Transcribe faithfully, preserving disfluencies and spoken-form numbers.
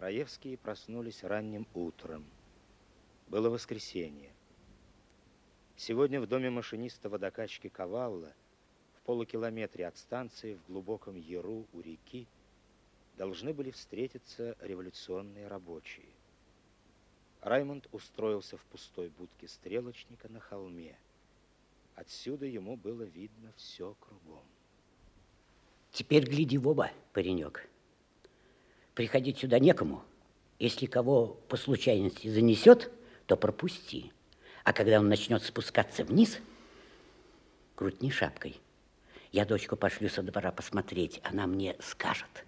Раевские проснулись ранним утром. Было воскресенье. Сегодня в доме машиниста водокачки Кавалла, в полукилометре от станции, в глубоком яру у реки, должны были встретиться революционные рабочие. Раймонд устроился в пустой будке стрелочника на холме. Отсюда ему было видно все кругом. Теперь гляди в оба, паренек. Приходить сюда некому. Если кого по случайности занесет, то пропусти. А когда он начнет спускаться вниз, крутни шапкой. Я дочку пошлю со двора посмотреть, она мне скажет.